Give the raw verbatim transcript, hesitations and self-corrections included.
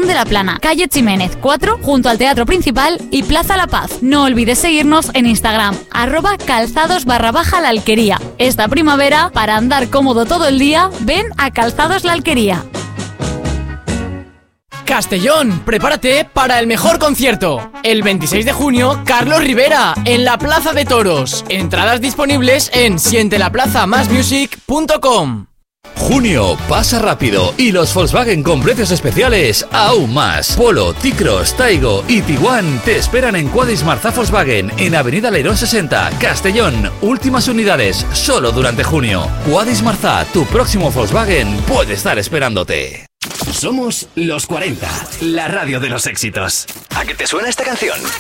de la Plana, calle Ximénez cuatro, junto al Teatro Principal y Plaza La Paz. No olvides seguirnos en Instagram, arroba calzados barra baja la alquería. Esta primavera, para andar cómodo todo el día, ven a Calzados la Alquería. Castellón, prepárate para el mejor concierto. El veintiséis de junio, Carlos Rivera, en la Plaza de Toros. Entradas disponibles en siente la plaza más music punto com. Junio pasa rápido y los Volkswagen con precios especiales aún más. Polo, T-Cross, Taigo y Tiguan te esperan en Quadis Marzá Volkswagen en Avenida Leirón sesenta, Castellón. Últimas unidades, solo durante junio. Quadis Marzá, tu próximo Volkswagen puede estar esperándote. Somos los cuarenta, la radio de los éxitos. ¿A qué te suena esta canción?